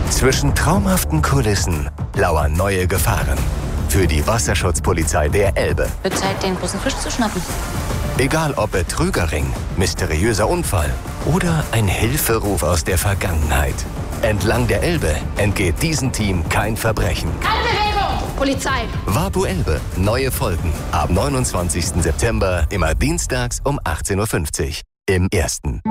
Zwischen traumhaften Kulissen lauern neue Gefahren. Für die Wasserschutzpolizei der Elbe. Wird Zeit, den großen Fisch zu schnappen. Egal ob Betrügerring, mysteriöser Unfall oder ein Hilferuf aus der Vergangenheit. Entlang der Elbe entgeht diesem Team kein Verbrechen. Keine Bewegung! Polizei! Wabu Elbe, neue Folgen. Ab 29. September, immer dienstags um 18.50 Uhr. Im Ersten.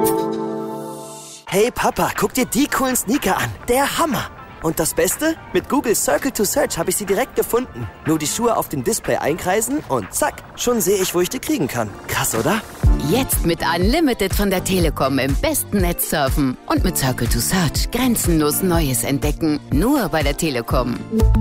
Hey Papa, guck dir die coolen Sneaker an. Der Hammer! Und das Beste? Mit Google Circle to Search habe ich sie direkt gefunden. Nur die Schuhe auf dem Display einkreisen und zack, schon sehe ich, wo ich die kriegen kann. Krass, oder? Jetzt mit Unlimited von der Telekom im besten Netz surfen. Und mit Circle to Search grenzenlos Neues entdecken. Nur bei der Telekom.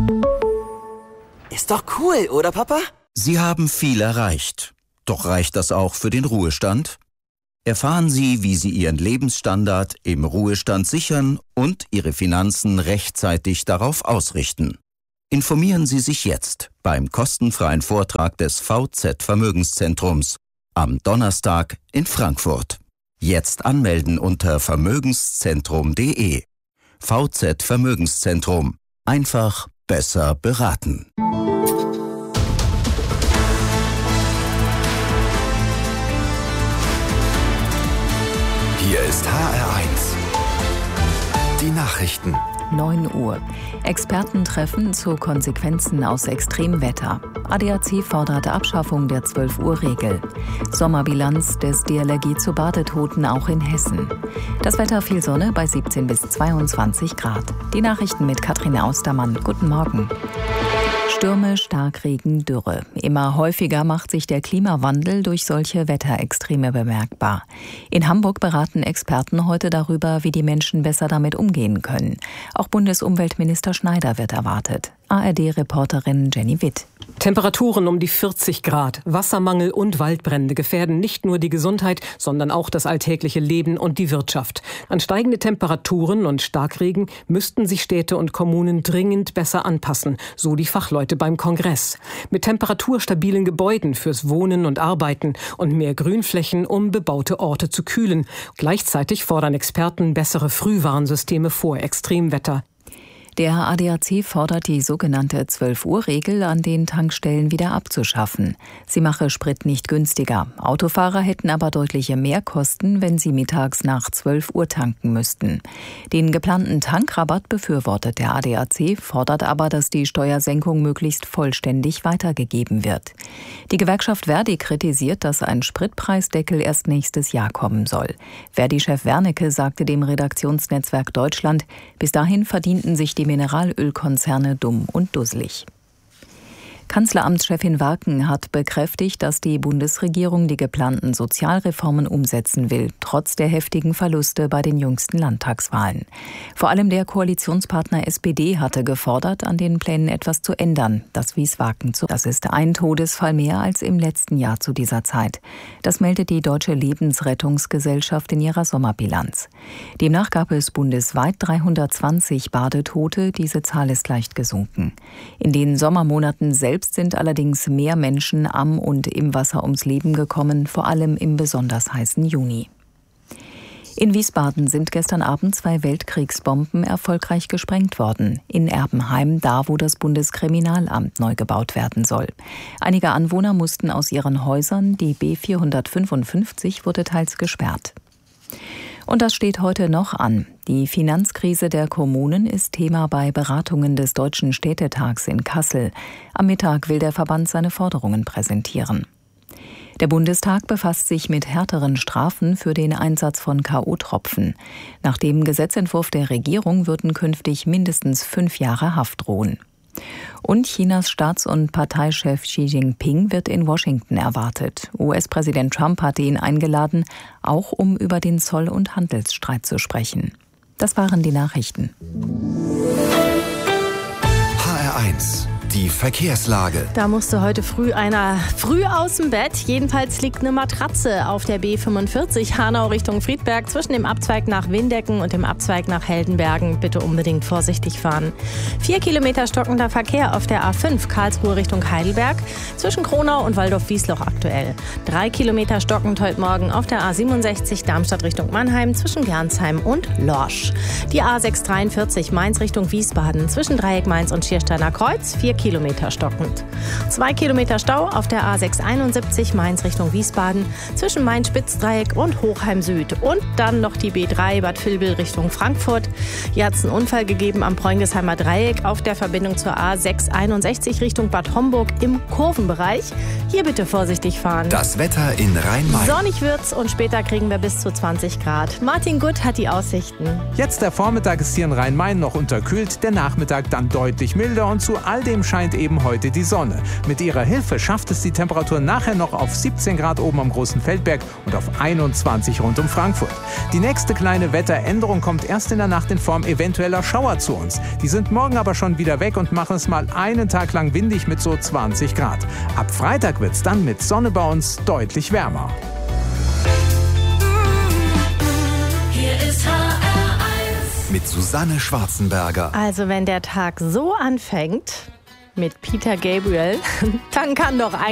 Ist doch cool, oder Papa? Sie haben viel erreicht. Doch reicht das auch für den Ruhestand? Erfahren Sie, wie Sie Ihren Lebensstandard im Ruhestand sichern und Ihre Finanzen rechtzeitig darauf ausrichten. Informieren Sie sich jetzt beim kostenfreien Vortrag des VZ Vermögenszentrums am Donnerstag in Frankfurt. Jetzt anmelden unter vermögenszentrum.de. VZ Vermögenszentrum. Einfach besser beraten. Hier ist HR1. Die Nachrichten. 9 Uhr. Expertentreffen zu Konsequenzen aus Extremwetter. ADAC fordert Abschaffung der 12-Uhr-Regel. Sommerbilanz des DLRG zu Badetoten auch in Hessen. Das Wetter viel Sonne bei 17 bis 22 Grad. Die Nachrichten mit Katrin Austermann. Guten Morgen. Stürme, Starkregen, Dürre. Immer häufiger macht sich der Klimawandel durch solche Wetterextreme bemerkbar. In Hamburg beraten Experten heute darüber, wie die Menschen besser damit umgehen können. Auch Bundesumweltminister Schneider wird erwartet. ARD-Reporterin Jenny Witt. Temperaturen um die 40 Grad, Wassermangel und Waldbrände gefährden nicht nur die Gesundheit, sondern auch das alltägliche Leben und die Wirtschaft. An steigende Temperaturen und Starkregen müssten sich Städte und Kommunen dringend besser anpassen, so die Fachleute beim Kongress. Mit temperaturstabilen Gebäuden fürs Wohnen und Arbeiten und mehr Grünflächen, um bebaute Orte zu kühlen. Gleichzeitig fordern Experten bessere Frühwarnsysteme vor Extremwetter. Der ADAC fordert, die sogenannte 12-Uhr-Regel an den Tankstellen wieder abzuschaffen. Sie mache Sprit nicht günstiger. Autofahrer hätten aber deutliche Mehrkosten, wenn sie mittags nach 12 Uhr tanken müssten. Den geplanten Tankrabatt befürwortet der ADAC, fordert aber, dass die Steuersenkung möglichst vollständig weitergegeben wird. Die Gewerkschaft Verdi kritisiert, dass ein Spritpreisdeckel erst nächstes Jahr kommen soll. Verdi-Chef Wernicke sagte dem Redaktionsnetzwerk Deutschland, bis dahin verdienten sich die Mineralölkonzerne dumm und dusselig. Kanzleramtschefin Warken hat bekräftigt, dass die Bundesregierung die geplanten Sozialreformen umsetzen will, trotz der heftigen Verluste bei den jüngsten Landtagswahlen. Vor allem der Koalitionspartner SPD hatte gefordert, an den Plänen etwas zu ändern. Das wies Warken zu. Das ist ein Todesfall mehr als im letzten Jahr zu dieser Zeit. Das meldet die Deutsche Lebensrettungsgesellschaft in ihrer Sommerbilanz. Demnach gab es bundesweit 320 Badetote. Diese Zahl ist leicht gesunken. In den Sommermonaten selbst sind allerdings mehr Menschen am und im Wasser ums Leben gekommen, vor allem im besonders heißen Juni. In Wiesbaden sind gestern Abend 2 Weltkriegsbomben erfolgreich gesprengt worden. In Erbenheim, da wo das Bundeskriminalamt neu gebaut werden soll. Einige Anwohner mussten aus ihren Häusern, die B455 wurde teils gesperrt. Und das steht heute noch an. Die Finanzkrise der Kommunen ist Thema bei Beratungen des Deutschen Städtetags in Kassel. Am Mittag will der Verband seine Forderungen präsentieren. Der Bundestag befasst sich mit härteren Strafen für den Einsatz von K.O.-Tropfen. Nach dem Gesetzentwurf der Regierung würden künftig mindestens 5 Jahre Haft drohen. Und Chinas Staats- und Parteichef Xi Jinping wird in Washington erwartet. US-Präsident Trump hatte ihn eingeladen, auch um über den Zoll- und Handelsstreit zu sprechen. Das waren die Nachrichten. HR1, Die Verkehrslage. Da musste heute früh einer früh aus dem Bett. Jedenfalls liegt eine Matratze auf der B45 Hanau Richtung Friedberg zwischen dem Abzweig nach Windecken und dem Abzweig nach Heldenbergen. Bitte unbedingt vorsichtig fahren. 4 Kilometer stockender Verkehr auf der A5 Karlsruhe Richtung Heidelberg zwischen Kronau und Waldorf-Wiesloch aktuell. 3 Kilometer stockend heute Morgen auf der A67 Darmstadt Richtung Mannheim zwischen Gernsheim und Lorsch. Die A643 Mainz Richtung Wiesbaden zwischen Dreieck Mainz und Schiersteiner Kreuz 4 Kilometer stockend. 2 Kilometer Stau auf der A671 Mainz Richtung Wiesbaden zwischen Main-Spitzdreieck und Hochheim Süd. Und dann noch die B3 Bad Vilbel Richtung Frankfurt. Hier hat es einen Unfall gegeben am Preungesheimer Dreieck auf der Verbindung zur A661 Richtung Bad Homburg im Kurvenbereich. Hier bitte vorsichtig fahren. Das Wetter in Rhein-Main. Sonnig wird's und später kriegen wir bis zu 20 Grad. Martin Gutt hat die Aussichten. Jetzt der Vormittag ist hier in Rhein-Main noch unterkühlt, der Nachmittag dann deutlich milder und zu all dem scheint eben heute die Sonne. Mit ihrer Hilfe schafft es die Temperatur nachher noch auf 17 Grad oben am Großen Feldberg und auf 21 rund um Frankfurt. Die nächste kleine Wetteränderung kommt erst in der Nacht in Form eventueller Schauer zu uns. Die sind morgen aber schon wieder weg und machen es mal einen Tag lang windig mit so 20 Grad. Ab Freitag wird es dann mit Sonne bei uns deutlich wärmer. Hier ist HR1 mit Susanne Schwarzenberger. Also wenn der Tag so anfängt mit Peter Gabriel, dann kann doch